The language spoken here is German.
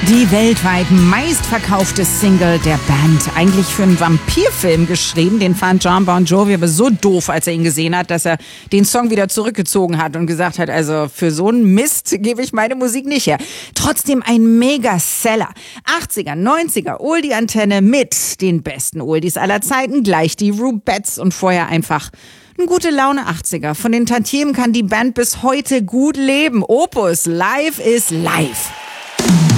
Die weltweit meistverkaufte Single der Band. Eigentlich für einen Vampirfilm geschrieben. Den fand Jon Bon Jovi aber so doof, als er ihn gesehen hat, dass er den Song wieder zurückgezogen hat und gesagt hat, also für so einen Mist gebe ich meine Musik nicht her. Trotzdem ein Mega-Seller. 80er, 90er, Oldie-Antenne mit den besten Oldies aller Zeiten. Gleich die Rubettes und vorher einfach ein gute Laune 80er. Von den Tantiemen kann die Band bis heute gut leben. Opus, live is live.